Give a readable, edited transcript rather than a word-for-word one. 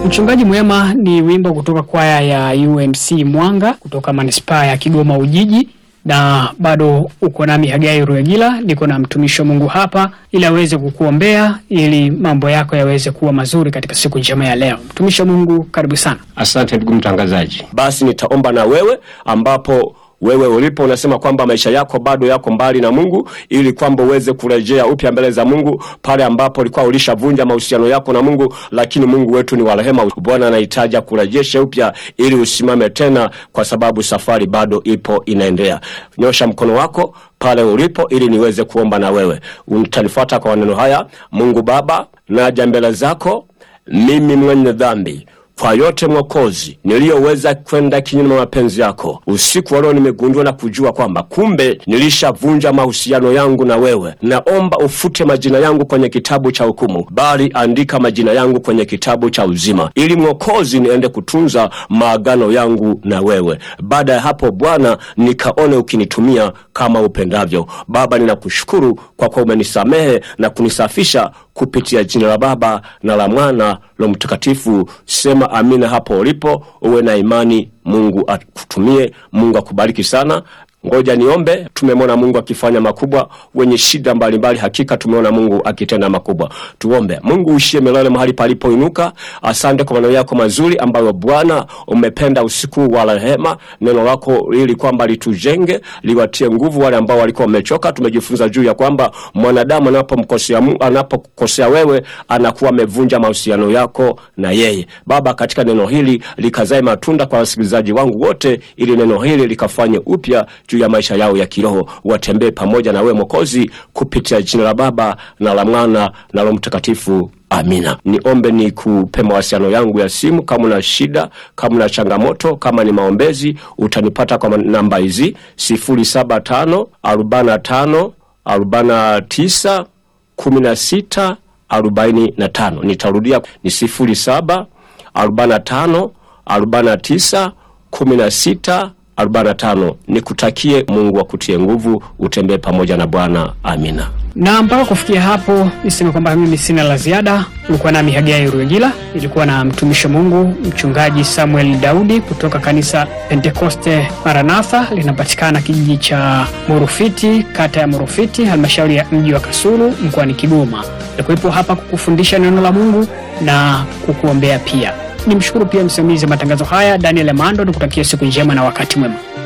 Mchungaji mwema ni wimbo kutoka kwaya ya UMC Mwanga kutoka manispaa ya Kigoma Ujiji, na bado uko nami Hagai Ruegila, niko na mtumishi wa Mungu hapa ili aweze kukuombea ili mambo yako yaweze kuwa mazuri katika siku njema ya leo. Mtumishi wa Mungu, karibu sana. Asante ndugu mtangazaji. Basi nitaomba na wewe ambapo wewe ulipo unasema kwamba maisha yako bado yako mbali na Mungu, ili kwamba uweze kurejea upya mbele za Mungu pale ambapo ulikuwa ulishavunja mahusiano yako na Mungu, lakini Mungu wetu ni wa rehema. Bwana anahitaji kurejesha upya ili usimame tena, kwa sababu safari bado ipo inaendelea. Nyosha mkono wako pale ulipo ili niweze kuomba na wewe. Utanifuata kwa maneno haya. Mungu Baba, naja mbele zako mimi mwenye dhambi. Kwa yote Mwokozi niliyoweza kwenda kinyume na mapenzi yako, usiku wa leo nimegundua na kujua kwamba kumbe nilishavunja mahusiano yangu na wewe. Naomba ufute majina yangu kwenye kitabu cha hukumu, bali andika majina yangu kwenye kitabu cha uzima, ili Mwokozi niende kutunza maagano yangu na wewe. Baada ya hapo Bwana, nikaone ukinitumia kama upendavyo. Baba, ninakushukuru kwa kuwa umenisamehe na kunisafisha kupitia jina la Baba na la Mwana na Mtakatifu. Sema amina hapo ulipo, uwe na imani. Mungu akutumie. Mungu akubariki sana. Ngoja niombe. Tumemwona Mungu akifanya makubwa. Wenye shida mbalimbali, hakika tumeona Mungu akitenda makubwa. Tuombe. Mungu uishie milele mahali palipoinuka. Asante kwa maneno yako mazuri ambayo Bwana umependa usiku wa rehema. Neno lako ili kwamba litujenge, liwatie nguvu wale ambao walikuwa wamechoka. Tumejifunza juu ya kwamba mwanadamu anapomkosea Mungu, anapokosea wewe, anakuwa amevunja mahusiano yako na yeye. Baba, katika neno hili likazae matunda kwa wasikilizaji wangu wote, ili neno hili likafanye upya juu ya maisha yao ya kiroho. Watembee pamoja na wewe Mwokozi, kupitia jina la Baba na la Mwana na la Mtakatifu. Amina. Niombe ni kupe mawasiliano yangu ya simu. Kama una shida, kama una changamoto, kama ni maombezi, utanipata kwa namba hizi: 075 45 49 16 45. Nitarudia, ni 075 45 49 16 45. Nikutakie Mungu akutie nguvu, utembee pamoja na Bwana. Amina. Na mpaka kufikia hapo niseme kwamba mimi sina la ziada. Ulikuwa nami Hagai Ruegila, nilikuwa na mtumishi wa Mungu Mchungaji Samuel Daudi kutoka kanisa Pentekoste Maranatha, linapatikana kijiji cha Murufiti, kata ya Murufiti, halmashauri ya mji wa Kasulu, mkoani Kigoma. Nilikuwepo hapa kukufundisha neno la Mungu na kukuombea pia. Nimshukuru pia msimamizi wa matangazo haya Daniel Amando. Nikutakia siku njema na wakati mwema.